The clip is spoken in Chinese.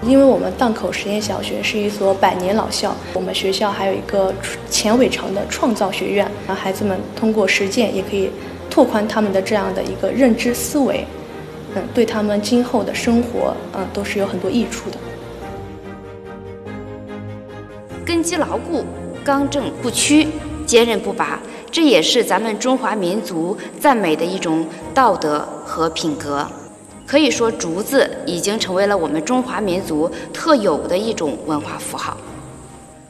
因为我们荡口实验小学是一所100年老校，我们学校还有一个钱伟长的创造学院，让孩子们通过实践也可以拓宽他们的这样的一个认知思维，对他们今后的生活都是有很多益处的。 根基牢固，刚正不屈，坚韧不拔，这也是咱们中华民族赞美的一种道德和品格。可以说，竹子已经成为了我们中华民族特有的一种文化符号。